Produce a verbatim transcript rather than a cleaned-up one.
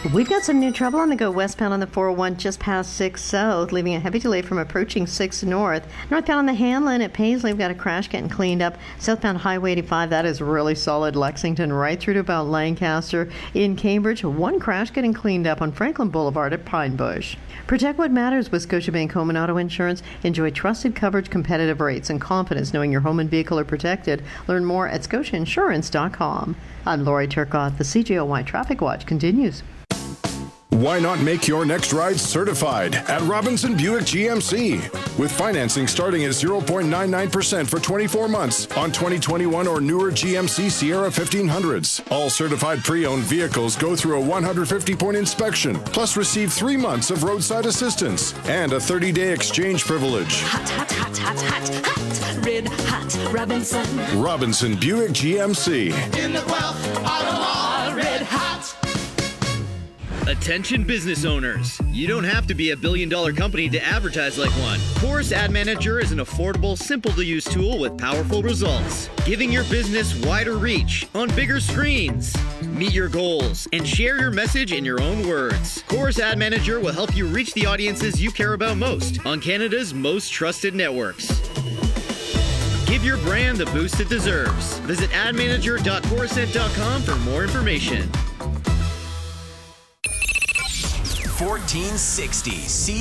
We've got some new trouble on the go westbound on the four oh one just past six South, leaving a heavy delay from approaching six North. Northbound on the Hanlon at Paisley, we've got a crash getting cleaned up. Southbound Highway eighty-five, that is really solid. Lexington right through to about Lancaster. In Cambridge, one crash getting cleaned up on Franklin Boulevard at Pine Bush. Protect what matters with Scotiabank Home and Auto Insurance. Enjoy trusted coverage, competitive rates, and confidence knowing your home and vehicle are protected. Learn more at scotia insurance dot com. I'm Lori Turcotte. The C J O Y Traffic Watch continues. Why not make your next ride certified at Robinson Buick G M C? With financing starting at zero point nine nine percent for twenty-four months on twenty twenty-one or newer G M C Sierra fifteen hundreds. All certified pre-owned vehicles go through a one hundred fifty point inspection, plus receive three months of roadside assistance and a thirty day exchange privilege. Hot, hot, hot, hot, hot, hot, red hot, Robinson. Robinson Buick G M C. In the Guelph Auto Mall, red hot. Attention business owners. You don't have to be a billion dollar company to advertise like one. Chorus Ad Manager is an affordable, simple to use tool with powerful results, giving your business wider reach on bigger screens. Meet your goals and share your message in your own words. Chorus Ad Manager will help you reach the audiences you care about most on Canada's most trusted networks. Give your brand the boost it deserves. Visit ad manager dot corusent dot com for more information. fourteen sixty C